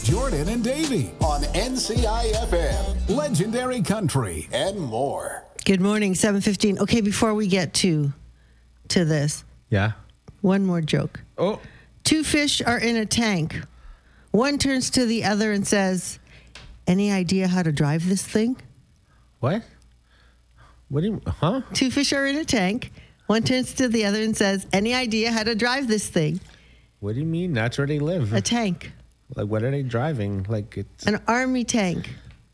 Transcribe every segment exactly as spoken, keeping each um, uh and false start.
Jordan and Davey on N C I F M, Legendary Country, and more. Good morning, seven fifteen. Okay, before we get to to this, Yeah. one more joke. Oh. Two fish are in a tank. One turns to the other and says, "Any idea how to drive this thing?" What? What do you, huh? Two fish are in a tank. One turns to the other and says, "Any idea how to drive this thing?" What do you mean? That's where they live. A tank. Like, what are they driving? Like, it's... An army tank.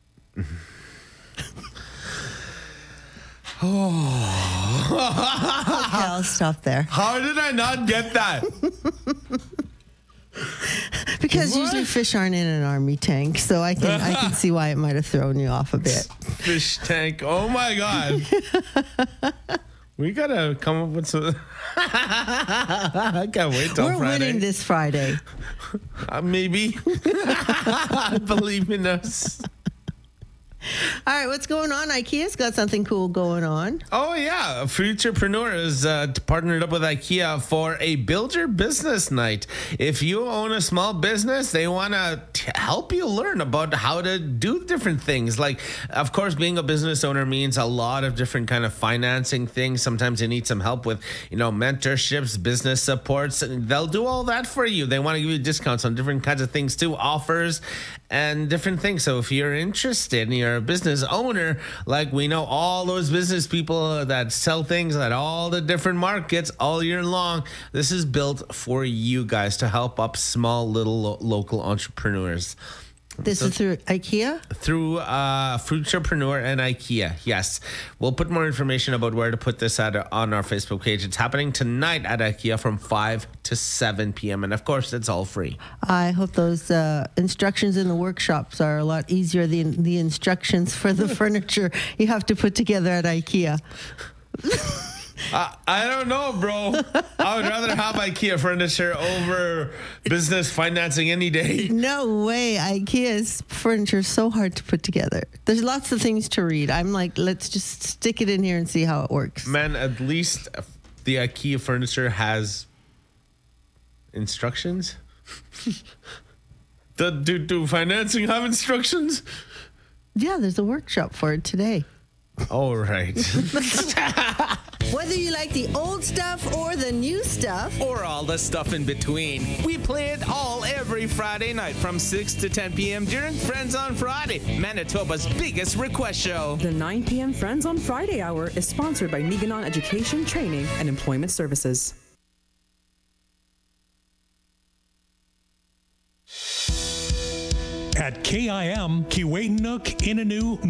Oh. Okay, I'll stop there. How did I not get that? Because What? usually fish aren't in an army tank, so I can I can see why it might have thrown you off a bit. Fish tank. Oh, my God. We got to come up with some... I can't wait till We're Friday. winning this Friday. Uh, maybe. Believe in us. All right, what's going on? IKEA's got something cool going on. Oh, yeah. Futurepreneur is uh, partnered up with IKEA for a Build Your Business Night. If you own a small business, they want to help you learn about how to do different things. Like, of course, being a business owner means a lot of different kind of financing things. Sometimes you need some help with, you know, mentorships, business supports. And they'll do all that for you. They want to give you discounts on different kinds of things too, offers and different things. So if you're interested and you're a business owner, like we know all those business people that sell things at all the different markets all year long, this is built for you guys to help up small little lo- local entrepreneurs. This So- is through IKEA? Through uh, Futurepreneur and IKEA, yes. We'll put more information about where to put this at on our Facebook page. It's happening tonight at IKEA from five to seven p.m. And, of course, it's all free. I hope those uh, instructions in the workshops are a lot easier than the instructions for the furniture you have to put together at IKEA. Uh, I don't know, bro. I would rather have IKEA furniture over business financing any day. No way. IKEA's furniture is so hard to put together. There's lots of things to read. I'm like, let's just stick it in here and see how it works. Man, at least the IKEA furniture has instructions. do, do, do financing have instructions? Yeah, there's a workshop for it today. All right. Whether you like the old stuff or the new stuff, or all the stuff in between. We play it all every Friday night from six to ten p.m. during Friends on Friday, Manitoba's biggest request show. The nine p.m. Friends on Friday hour is sponsored by Niganon Education, Training, and Employment Services. At K I M, Kiiwetinoong Inanu